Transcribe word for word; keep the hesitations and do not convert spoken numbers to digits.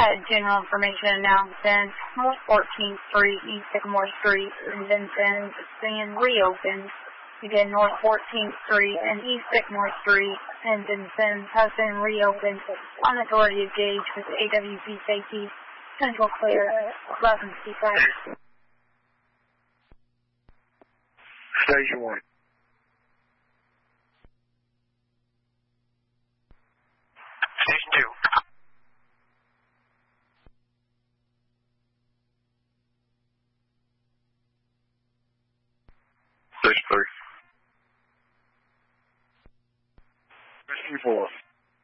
Uh, general information announcement, North fourteenth Street, East Sycamore Street, in Vincennes, being reopened. Again, North fourteenth Street and East Sycamore Street in Vincennes has been reopened on authority of gauge with A W P safety. Central clear, eleven fifty-five. Station one. Station two. Station three. Rescue four.